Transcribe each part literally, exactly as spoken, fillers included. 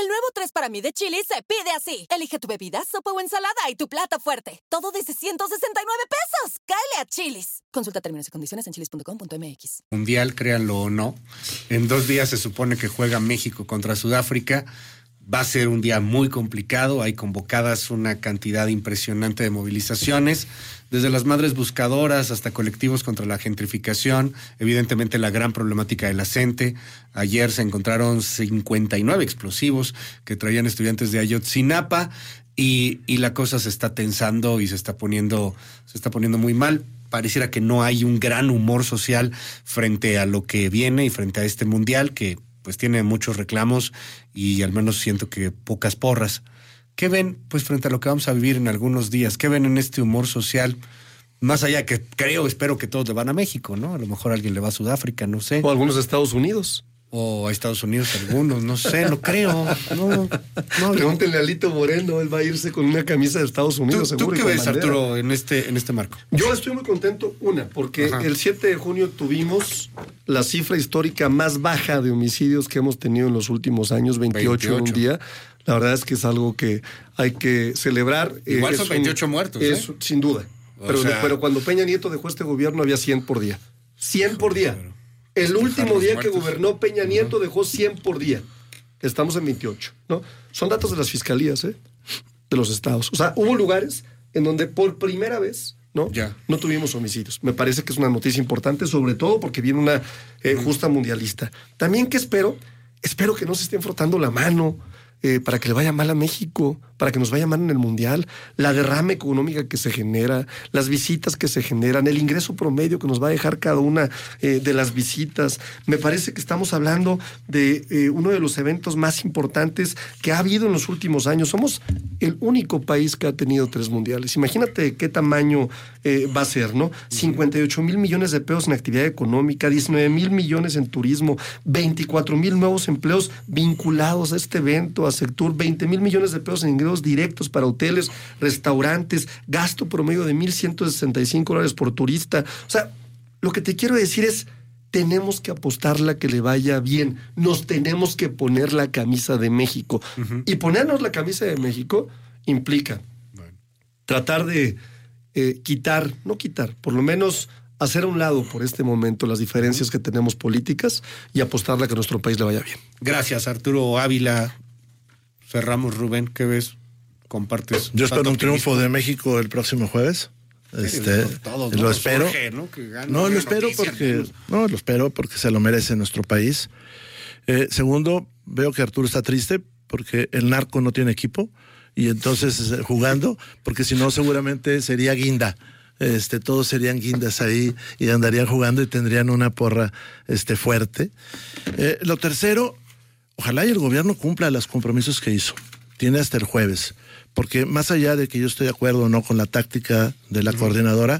El nuevo tres para mí de Chili's se pide así. Elige tu bebida, sopa o ensalada y tu plato fuerte. Todo desde ciento sesenta y nueve pesos. ¡Cáele a Chili's! Consulta términos y condiciones en chilis punto com punto m x. Mundial, créanlo o no. En dos días se supone que juega México contra Sudáfrica. Va a ser un día muy complicado. Hay convocadas una cantidad impresionante de movilizaciones, desde las madres buscadoras hasta colectivos contra la gentrificación. Evidentemente la gran problemática de la gente. Ayer se encontraron cincuenta y nueve explosivos que traían estudiantes de Ayotzinapa y, y la cosa se está tensando y se está poniendo, se está poniendo muy mal. Pareciera que no hay un gran humor social frente a lo que viene y frente a este mundial que pues tiene muchos reclamos y al menos siento que pocas porras. ¿Qué ven, pues, frente a lo que vamos a vivir en algunos días? ¿Qué ven en este humor social? Más allá que creo, espero que todos le van a México, ¿no? A lo mejor alguien le va a Sudáfrica, no sé. O algunos a Estados Unidos. O a Estados Unidos algunos, no sé, no creo. No, no. Pregúntenle a Lito Moreno, él va a irse con una camisa de Estados Unidos, ¿Tú, seguro. ¿Tú qué ves, bandera. Arturo, en este, en este marco? Yo estoy muy contento, una, porque Ajá. el siete de junio tuvimos la cifra histórica más baja de homicidios que hemos tenido en los últimos años, veintiocho, veintiocho. En un día. La verdad es que es algo que hay que celebrar. Igual eh, son un, veintiocho muertos, ¿eh? Es, sin duda. Pero, sea... pero cuando Peña Nieto dejó este gobierno había cien por día. cien por día. Claro. El último día que gobernó Peña Nieto dejó cien por día. Estamos en veintiocho, ¿no? Son datos de las fiscalías, ¿eh? De los estados. O sea, hubo lugares en donde por primera vez, ¿no? Ya. No tuvimos homicidios. Me parece que es una noticia importante, sobre todo porque viene una eh, justa mundialista. También, ¿qué espero? Espero que no se estén frotando la mano eh, para que le vaya mal a México, para que nos vaya mal en el Mundial, la derrama económica que se genera, las visitas que se generan, el ingreso promedio que nos va a dejar cada una eh, de las visitas. Me parece que estamos hablando de eh, uno de los eventos más importantes que ha habido en los últimos años. Somos el único país que ha tenido tres mundiales. Imagínate qué tamaño eh, va a ser, ¿no? cincuenta y ocho mil millones de pesos en actividad económica, diecinueve mil millones en turismo, veinticuatro mil nuevos empleos vinculados a este evento, a Sectur, veinte mil millones de pesos en ingresos directos para hoteles, restaurantes, gasto promedio de mil ciento sesenta y cinco dólares por turista. O sea, lo que te quiero decir es, tenemos que apostarle a que le vaya bien. Nos tenemos que poner la camisa de México. Uh-huh. Y ponernos la camisa de México implica bueno. tratar de eh, quitar, no quitar, por lo menos hacer a un lado por este momento las diferencias uh-huh. que tenemos políticas y apostarle a que nuestro país le vaya bien. Gracias, Arturo Ávila. Cerramos, Rubén, ¿qué ves? Compartes. Yo espero un triunfo de México el próximo jueves. Este, todos, lo ¿no? espero. Surge, ¿no? Que gane, no, lo espero noticia, porque no, lo espero porque se lo merece nuestro país. Eh, segundo, veo que Arturo está triste porque el narco no tiene equipo y entonces jugando, porque si no seguramente sería guinda. Este, todos serían guindas ahí y andarían jugando y tendrían una porra este, fuerte. Eh, lo tercero, ojalá y el gobierno cumpla los compromisos que hizo. Tiene hasta el jueves. Porque más allá de que yo estoy de acuerdo o no con la táctica de la uh-huh. coordinadora,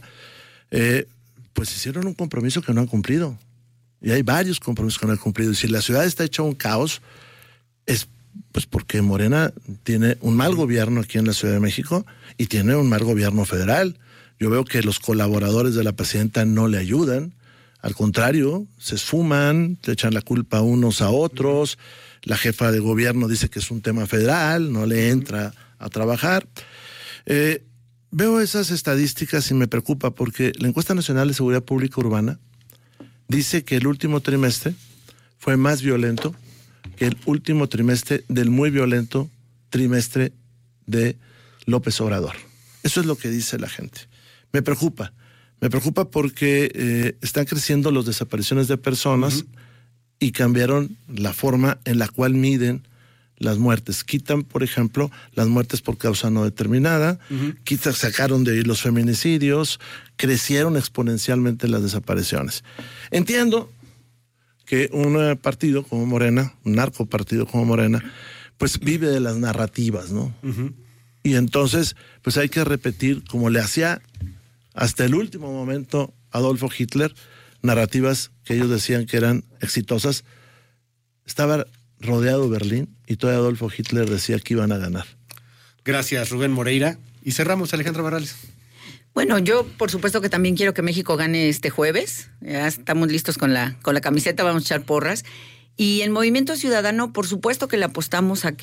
eh, pues hicieron un compromiso que no han cumplido. Y hay varios compromisos que no han cumplido. Y si la ciudad está hecha un caos, es pues porque Morena tiene un mal gobierno aquí en la Ciudad de México y tiene un mal gobierno federal. Yo veo que los colaboradores de la presidenta no le ayudan. Al contrario, se esfuman, le echan la culpa unos a otros. La jefa de gobierno dice que es un tema federal, no le entra a trabajar. Eh, veo esas estadísticas y me preocupa porque la encuesta nacional de seguridad pública urbana dice que el último trimestre fue más violento que el último trimestre del muy violento trimestre de López Obrador. Eso es lo que dice la gente. Me preocupa, me preocupa porque eh, están creciendo las desapariciones de personas uh-huh. y cambiaron la forma en la cual miden las muertes. Quitan, por ejemplo, las muertes por causa no determinada, uh-huh. quitan, sacaron de ahí los feminicidios, crecieron exponencialmente las desapariciones. Entiendo que un partido como Morena, un narcopartido como Morena, pues vive de las narrativas, ¿no? Uh-huh. Y entonces, pues hay que repetir, como le hacía hasta el último momento Adolfo Hitler, narrativas que ellos decían que eran exitosas. Estaba rodeado Berlín y todavía Adolfo Hitler decía que iban a ganar. Gracias, Rubén Moreira. Y cerramos, Alejandra Barrales. Bueno, yo por supuesto que también quiero que México gane este jueves. Ya estamos listos con la, con la camiseta, vamos a echar porras. Y en Movimiento Ciudadano, por supuesto que le apostamos a que